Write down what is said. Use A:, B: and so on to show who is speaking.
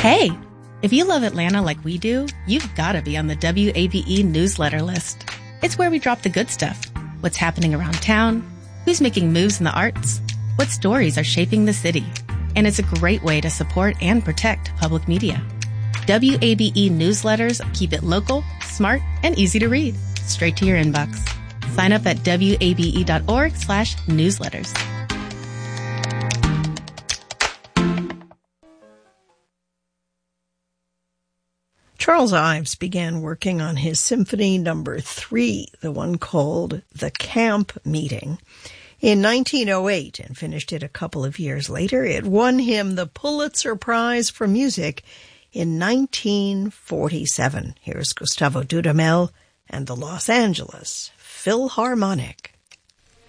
A: Hey, if you love Atlanta like we do, you've got to be on the WABE newsletter list. It's where we drop the good stuff. What's happening around town, who's making moves in the arts, what stories are shaping the city. And it's a great way to support and protect public media. WABE newsletters keep it local, smart, and easy to read, straight to your inbox. Sign up at wabe.org/newsletters.
B: Charles Ives began working on his Symphony No. 3, the one called The Camp Meeting, in 1908 and finished it a couple of years later. It won him the Pulitzer Prize for Music in 1947. Here's Gustavo Dudamel and the Los Angeles Philharmonic.